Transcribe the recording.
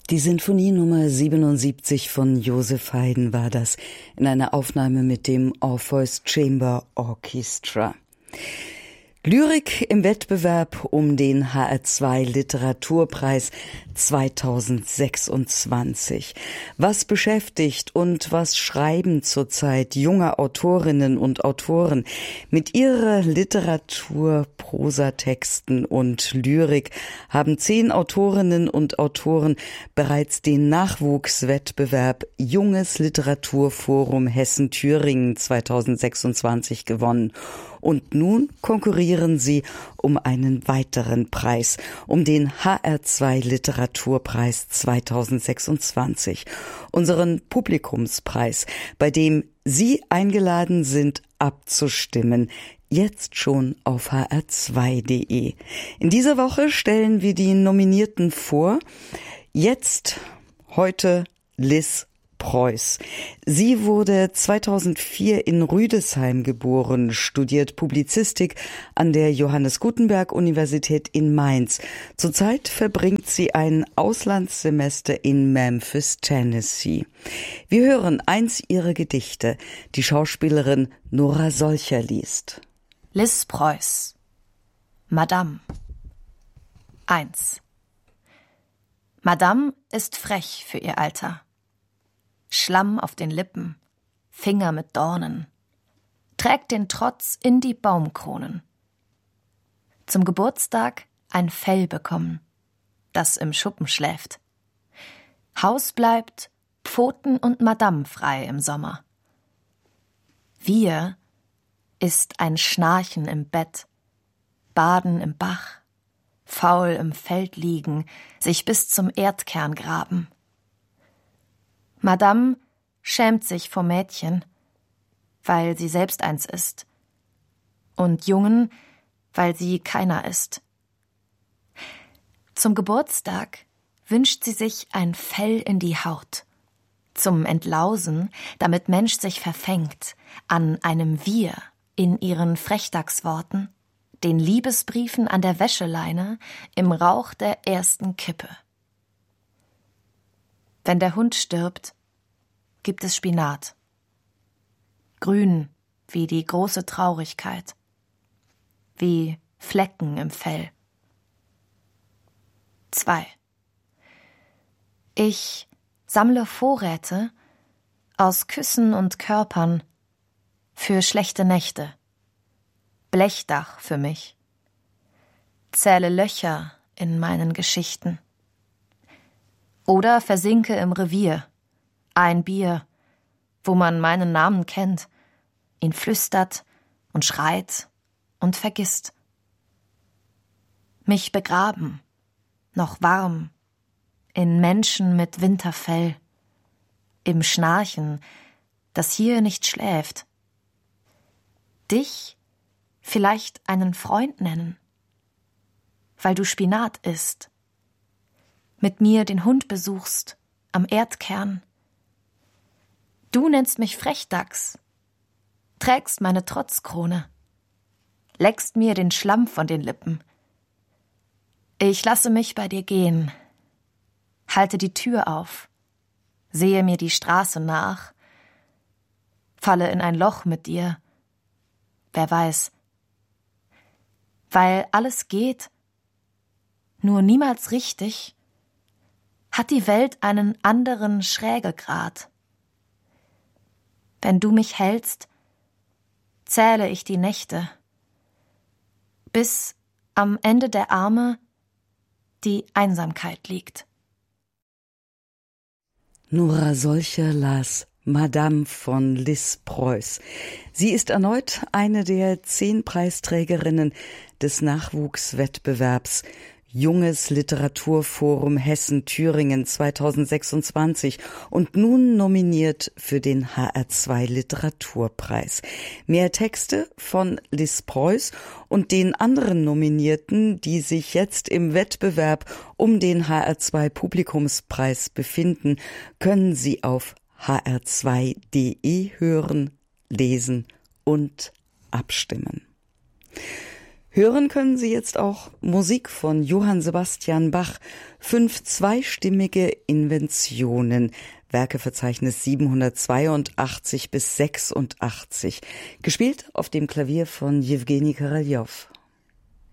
Die Sinfonie Nummer 77 von Joseph Haydn war das in einer Aufnahme mit dem Orpheus Chamber Orchestra. Lyrik im Wettbewerb um den HR2 Literaturpreis 2026. Was beschäftigt und was schreiben zurzeit junge Autorinnen und Autoren mit ihrer Literatur, Prosatexten und Lyrik? Haben 10 Autorinnen und Autoren bereits den Nachwuchswettbewerb Junges Literaturforum Hessen-Thüringen 2026 gewonnen. Und nun konkurrieren sie um einen weiteren Preis, um den HR2 Literaturpreis 2026, unseren Publikumspreis, bei dem Sie eingeladen sind, abzustimmen. Jetzt schon auf hr2.de. In dieser Woche stellen wir die Nominierten vor. Heute Liz Preuß. Sie wurde 2004 in Rüdesheim geboren, studiert Publizistik an der Johannes Gutenberg Universität in Mainz. Zurzeit verbringt sie ein Auslandssemester in Memphis, Tennessee. Wir hören eins ihrer Gedichte. Die Schauspielerin Nora Solcher liest. Liz Preuß. Madame. 1. Madame ist frech für ihr Alter. Schlamm auf den Lippen, Finger mit Dornen, trägt den Trotz in die Baumkronen. Zum Geburtstag ein Fell bekommen, das im Schuppen schläft. Haus bleibt, Pfoten und Madame frei im Sommer. Wir ist ein Schnarchen im Bett, Baden im Bach, faul im Feld liegen, sich bis zum Erdkern graben. Madame schämt sich vor Mädchen, weil sie selbst eins ist, und Jungen, weil sie keiner ist. Zum Geburtstag wünscht sie sich ein Fell in die Haut, zum Entlausen, damit Mensch sich verfängt an einem Wir in ihren Frechdachsworten, den Liebesbriefen an der Wäscheleine, im Rauch der ersten Kippe. Wenn der Hund stirbt, gibt es Spinat. Grün wie die große Traurigkeit, wie Flecken im Fell. 2. Ich sammle Vorräte aus Küssen und Körpern für schlechte Nächte, Blechdach für mich, zähle Löcher in meinen Geschichten. Oder versinke im Revier, ein Bier, wo man meinen Namen kennt, ihn flüstert und schreit und vergisst. Mich begraben, noch warm, in Menschen mit Winterfell, im Schnarchen, das hier nicht schläft. Dich vielleicht einen Freund nennen, weil du Spinat isst, mit mir den Hund besuchst am Erdkern. Du nennst mich Frechdachs, trägst meine Trotzkrone, leckst mir den Schlamm von den Lippen. Ich lasse mich bei dir gehen, halte die Tür auf, sehe mir die Straße nach, falle in ein Loch mit dir, wer weiß. Weil alles geht, nur niemals richtig, hat die Welt einen anderen Schrägegrad. Wenn du mich hältst, zähle ich die Nächte, bis am Ende der Arme die Einsamkeit liegt. Nora Solcher las Madame von Liz Preuß. Sie ist erneut eine der 10 Preisträgerinnen des Nachwuchswettbewerbs Junges Literaturforum Hessen-Thüringen 2026 und nun nominiert für den HR2 Literaturpreis. Mehr Texte von Liz Preuß und den anderen Nominierten, die sich jetzt im Wettbewerb um den HR2 Publikumspreis befinden, können Sie auf hr2.de hören, lesen und abstimmen. Hören können Sie jetzt auch Musik von Johann Sebastian Bach, 5 zweistimmige Inventionen, Werkeverzeichnis 782 bis 86, gespielt auf dem Klavier von Jewgeni Koroljow.